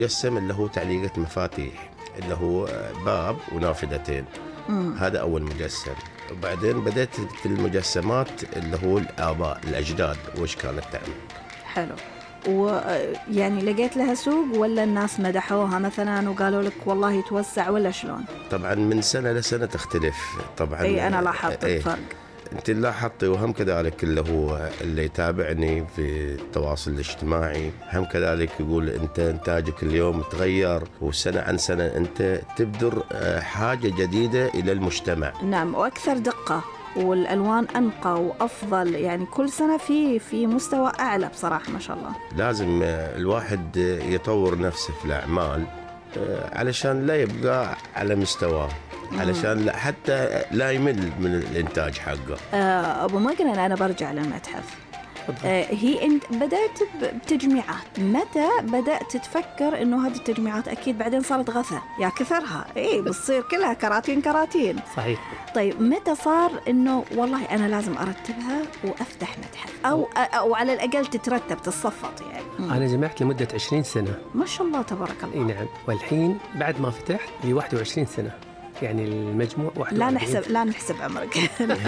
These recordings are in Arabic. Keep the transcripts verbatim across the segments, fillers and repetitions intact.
مجسم اللي هو تعليقة مفاتيح، اللي هو باب ونافذتين. مم. هذا أول مجسم. وبعدين بدأت في المجسمات اللي هو الآباء الأجداد وش كانت تعمل. حلو. ويعني لقيت لها سوق ولا الناس مدحوها مثلا وقالوا لك والله توسع ولا شلون؟ طبعا من سنة لسنة تختلف طبعا. اي انا لاحظت إيه. الفرق. انت لاحظتي وهم كذلك اللي هو اللي يتابعني في التواصل الاجتماعي هم كذلك يقول انت انتاجك اليوم تغير، وسنة عن سنة انت تبدر حاجة جديدة الى المجتمع. نعم، واكثر دقة والالوان انقى وافضل، يعني كل سنة في في مستوى اعلى بصراحة ما شاء الله. لازم الواحد يطور نفسه في الاعمال علشان لا يبقى على مستواه، علشان لا حتى لا يمل من الانتاج حقه. آه ابو مقرن، انا برجع للمتحف. آه هي انت بدات بتجميعات، متى بدات تفكر انه هذه التجميعات اكيد بعدين صارت غثى يا كثرها، اي بتصير كلها كراتين كراتين. صحيح. طيب متى صار انه والله انا لازم ارتبها وافتح متحف، او او على الاقل تترتب تتصفط يعني؟ انا جمعت لمده عشرين سنة. ما شاء الله تبارك الله. اي نعم، والحين بعد ما فتحت لي واحد وعشرين سنة، يعني المجموع واحد لا نحسب لا نحسب عمرك.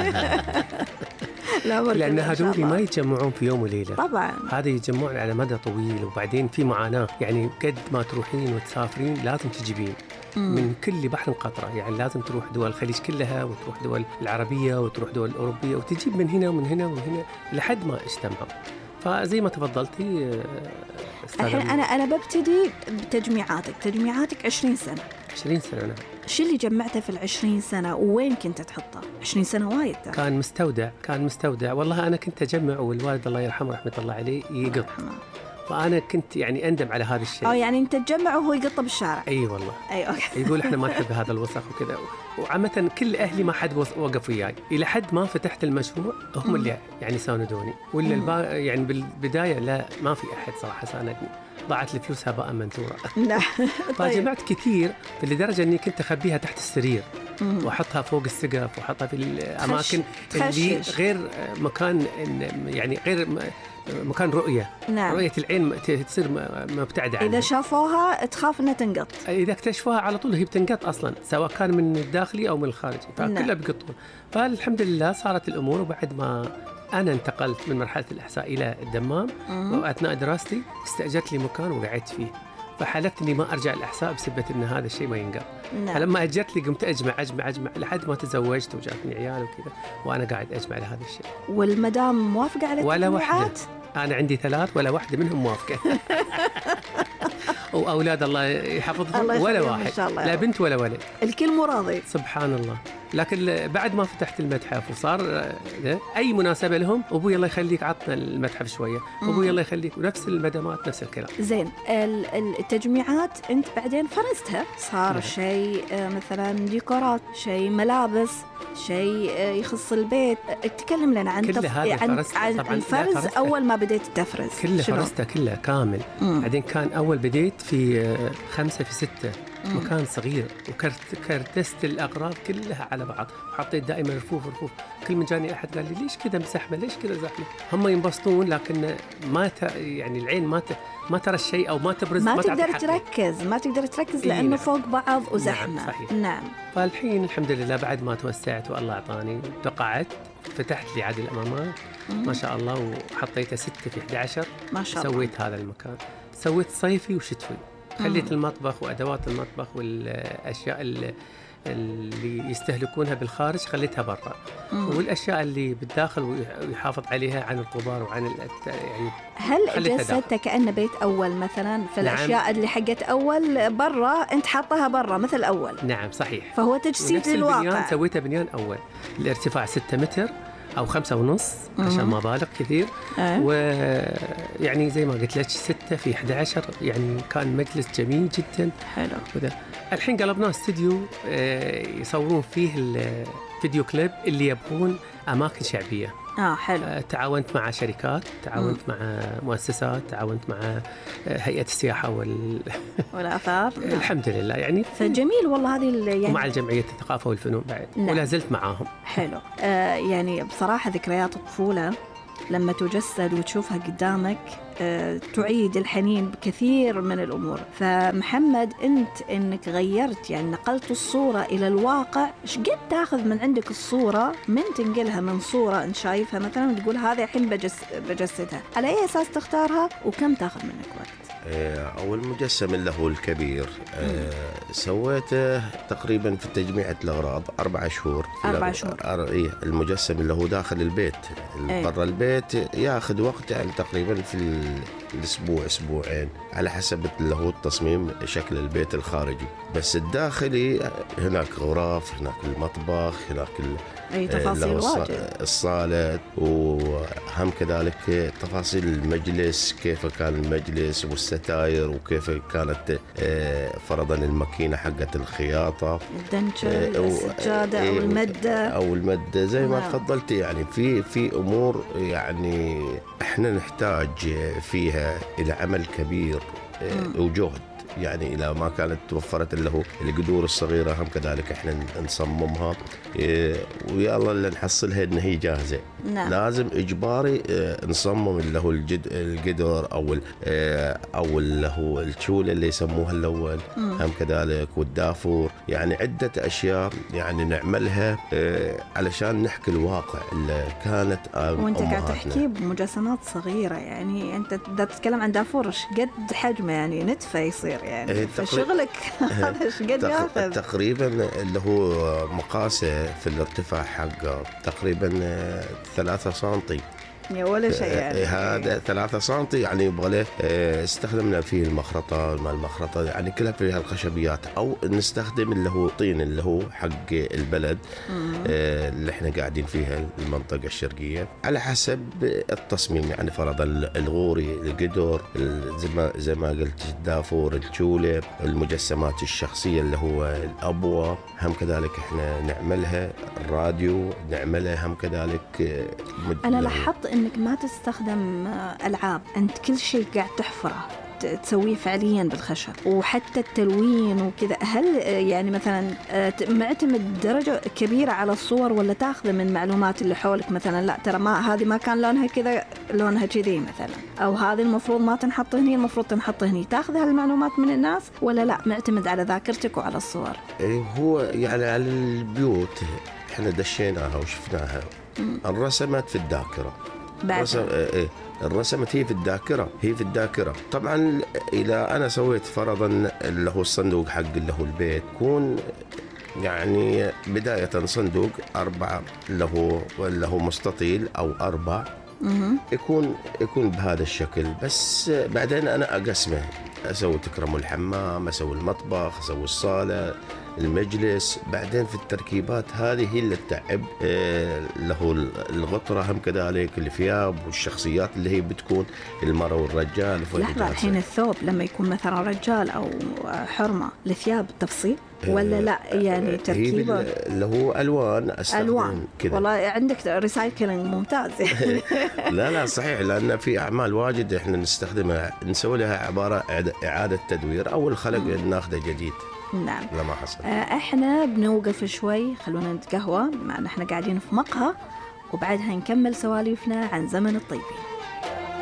لا لأن هذول ما يتجمعون في يوم وليلة طبعا، هذا يتجمعون على مدى طويل، وبعدين في معاناة، يعني قد ما تروحين وتسافرين لازم تجيبين من كل بحر قطرة، يعني لازم تروح دول الخليج كلها وتروح دول العربية وتروح دول الأوروبية وتجيب من هنا ومن هنا ومن هنا لحد ما اجتمعوا. فزي ما تفضلتي الحين أنا أنا ببتدي بتجميعاتك، تجميعاتك عشرين سنة. عشرين سنة نعم. شو اللي جمعته في العشرين سنة ووين كنت تحطه؟ عشرين سنة وايد. كان مستودع كان مستودع والله. أنا كنت أجمع والوالد الله يرحمه رحمة الله عليه يقط، فأنا كنت يعني أندم على هذا الشيء. أو يعني أنت تجمع وهو يقطه بالشارع؟ أي والله. أي أوكي. يقول إحنا ما نحب هذا الوسخ وكذا، وعامة كل أهلي ما حد وقف وياي إلى حد ما فتحت المشروع، هم اللي يعني ساندوني، ولا البا يعني بالبداية لا ما في أحد صراحة ساندني، ضاعت الفلوس هباء منثورا. فجمعت كثير لدرجة إني كنت أخبيها تحت السرير وأحطها فوق السقف وأحطها في الأماكن اللي غير مكان، يعني غير مكان رؤية. نعم. رؤية العين تصير مبتعدة عنها. إذا شافوها تخاف أنها تنقط. إذا اكتشفوها على طول هي بتنقط أصلا، سواء كان من الداخلي أو من الخارجي، فكلها بيقطون. فالحمد لله صارت الأمور. وبعد ما أنا انتقلت من مرحلة الإحصاء إلى الدمام وأثناء دراستي استأجرت لي مكان وقعدت فيه، فحلفت إني ما أرجع الإحصاء بسبب إن هذا الشيء ما ينقط. نعم. فلما أجرت لي قمت أجمع أجمع أجمع لحد ما تزوجت وجاتني عيال وكذا، وأنا قاعد أجمع لهذا الشيء. والمدام موافقة على ولا التجميعات؟ واحدة. أنا عندي ثلاث ولا واحدة منهم موافقة. وأولاد الله يحفظهم ولا واحد، لا بنت ولا ولد، الكل مراضي سبحان الله. لكن بعد ما فتحت المتحف وصار أي مناسبة لهم أبوي الله يخليك عطنا المتحف شوية، أبوي الله يخليك، ونفس المدامات نفس الكلام. زين، التجميعات أنت بعدين فرزتها، صار شيء مثلا ديكورات، شيء ملابس، شيء يخص البيت. تكلم لنا عن تف... عن, عن الفرز. أول ما بديت تفرز كله فرزته كله كامل. بعدين كان أول بديت في خمسة في ستة، مكان صغير، وكرتست الأغراض كلها على بعض، وحطيت دائما رفوف رفوف. كل من جاني أحد قال لي ليش كذا مزحمة، ليش كذا زحمة؟ هم ينبسطون لكن ما ت... يعني العين ما ت... ما ترى الشيء أو ما تبرز، ما, ما تقدر تركز ما تقدر تركز إيه لأنه نعم. فوق بعض وزحمة. نعم صحيح. نعم. فالحين الحمد لله بعد ما توسعت والله أعطاني وقعدت، فتحت لي عاد الأمامات ما شاء الله، وحطيته ستة في أحد عشر ما شاء الله. سويت هذا المكان، سويت صيفي وشتوي. خليت المطبخ وأدوات المطبخ والأشياء اللي يستهلكونها بالخارج خليتها برا، والأشياء اللي بالداخل ويحافظ عليها عن الغبار وعن يعني. هل جسدت كأنه بيت أول مثلا؟ فالأشياء نعم. اللي حقت أول برا أنت حاطها برا مثل أول. نعم صحيح. فهو تجسيد للواقع. البنيان سويته بنيان أول، الارتفاع ستة متر أو خمسة ونص عشان ما بالغ كثير. أه. ويعني زي ما قلت لك ستة في أحد عشر، يعني كان مجلس جميل جدا. حلو. وده. الحين قلبناه استديو يصورون فيه الفيديو كليب اللي يبغون أماكن شعبية. آه حلو. تعاونت مع شركات، تعاونت مم. مع مؤسسات، تعاونت مع هيئة السياحة وال... والآثار. الحمد لله يعني. فجميل والله هذه يعني. ومع الجمعية الثقافة والفنون بعد. نعم. ولا زلت معاهم. حلو. آه يعني بصراحة ذكريات الطفولة لما تجسد وتشوفها قدامك أه تعيد الحنين بكثير من الأمور. فمحمد أنت إنك غيرت يعني نقلت الصورة إلى الواقع، إيش قد تأخذ من عندك الصورة من تنقلها من صورة أنت شايفها مثلا وتقول هذه الحين بجس بجسدها، على أي أساس تختارها وكم تأخذ منك وقت؟ أول مجسم اللي هو الكبير أه سويته تقريبا في تجميعة الأغراض أربع شهور. أربع شهور. إيه المجسم اللي هو داخل البيت. أيه. برا البيت ياخذ وقت يعني تقريبا في الأسبوع أسبوعين على حسب اللي هو التصميم شكل البيت الخارجي. بس الداخلي هناك غرف، هناك المطبخ، هناك أي تفاصيل واجد، الصالة، وهم كذلك تفاصيل المجلس، كيف كان المجلس والستاير، وكيف كانت فرضا الماكينة حقت الخياطة، الدنشل، السجادة أو المدة أو المدة زي ما تفضلت. يعني في في أمور يعني إحنا نحتاج فيها إلى عمل كبير وجهد. يعني إذا ما كانت توفرت اللي هو القدور الصغيرة هم كذلك إحنا نصممها ويا الله اللي نحصلها إن هي جاهزة. نعم. لازم إجباري نصمم اللي هو الجد القدر أو أو اللي هو الشولة اللي يسموها الأول هم كذلك، والدافور. يعني عدة أشياء يعني نعملها علشان نحكي الواقع اللي كانت أمهاتنا. وأنت قاعد تحكي بمجسمات صغيرة، يعني أنت دا تتكلم عن دافور إيش قد حجمه، يعني نتفة يصير يعني فشغلك هذا ايش قد ياخذ؟ تقريبا اللي هو مقاسه في الارتفاع حقه تقريبا ثلاثة سنتي يا ولا شيء يعني. هذا ثلاثة سنتي يعني يبغى له استخدمنا فيه المخرطة مع المخرطة يعني كلها فيها الخشبيات، أو نستخدم اللي هو طين اللي هو حق البلد اللي احنا قاعدين فيها المنطقة الشرقية على حسب التصميم. يعني فرضا الغوري، القدر، زي ما زي ما قلت الدافور، الجولة، المجسمات الشخصية اللي هو الأبوة هم كذلك احنا نعملها، الراديو نعملها هم كذلك. أنا لاحظت إنك ما تستخدم ألعاب، أنت كل شيء قاعد تحفره تسويه فعليا بالخشب، وحتى التلوين وكذا. هل يعني مثلا معتمد درجة كبيرة على الصور ولا تاخذ من معلومات اللي حولك مثلا لا ترى ما هذه ما كان لونها كذا لونها كذي مثلا، أو هذه المفروض ما تنحط هني المفروض تنحط هني، تاخذ هالمعلومات من الناس ولا لا معتمد على ذاكرتك وعلى الصور؟ هو يعني على البيوت احنا دشيناها وشفناها الرسمت في الذاكرة. رسم... إيه الرسمت هي في الذاكرة هي في الذاكرة طبعا. إذا أنا سويت فرضا اللي هو الصندوق حق اللي هو البيت، يكون يعني بداية صندوق أربعة اللي هو اللي هو مستطيل أو أربع، يكون يكون بهذا الشكل. بس بعدين أنا أقسمه، أسوي تكرم الحمام، أسوي المطبخ، أسوي الصالة، المجلس. بعدين في التركيبات هذه هي اللي تتعب اللي هو الغطرة هم كذلك، الثياب والشخصيات اللي هي بتكون المرأة والرجال. لحظة، الحين الثوب لما يكون مثلا رجال أو حرمة الثياب تفصيل ولا لا يعني تركيبه اللي هو ألوان أستخدم ألوان كذا؟ والله عندك ريسايكلينج ممتاز يعني. لا لا صحيح، لأن في أعمال واجد إحنا نستخدمها نسوي لها عبارة إعادة تدوير أو الخلق ناخذه جديد. نعم. لا ما حصل. احنا بنوقف شوي، خلونا نتقهوى مع ان احنا قاعدين في مقهى، وبعدها نكمل سواليفنا عن زمن الطيبين.